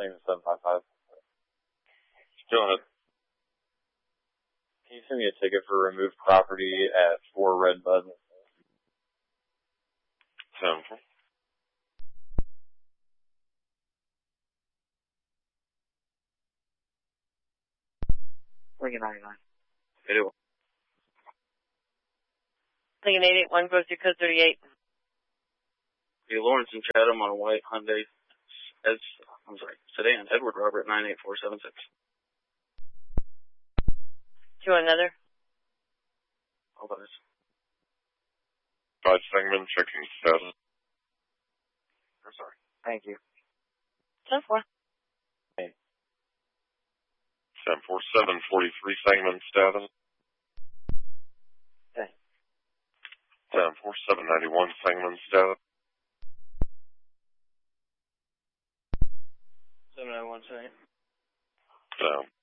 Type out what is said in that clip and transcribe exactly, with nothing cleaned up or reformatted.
same as seven five five. Go ahead. Can you send me a ticket for removed property at four Red Bud? seven four. Lincoln ninety-nine. eighty-one. Lincoln eight eight one goes through code thirty-eight. Hey, Lawrence and Chatham on a white Hyundai, Ed, I'm sorry, sedan, Edward Robert nine eight four seven six. Do you want another? All those. Five segment checking status. I'm sorry. Thank you. ten four. ten four seven forty-three segment status. Okay. ten four seven ninety-one segment status. seven nine one seven. Down.